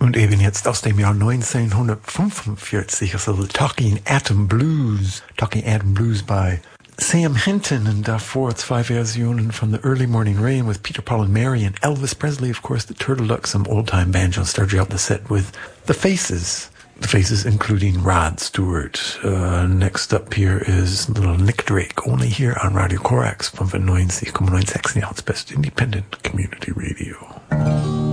Und eben jetzt aus dem Jahr 1945 ist also Talking Atom Blues by Sam Hinton, und davor 2 Versionen von The Early Morning Rain with Peter, Paul and Mary, and Elvis Presley, of course, the Turtledove, some old-time banjo. Started out the set with The Faces including Rod Stewart. Next up here is little Nick Drake, only here on Radio Corax 95,96, the best independent community radio.